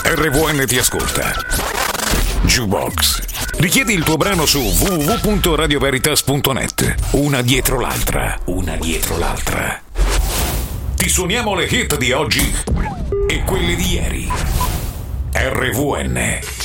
RVN ti ascolta. Jukebox. Richiedi il tuo brano su www.radioveritas.net. Una dietro l'altra. Ti suoniamo le hit di oggi e quelle di ieri. RVN.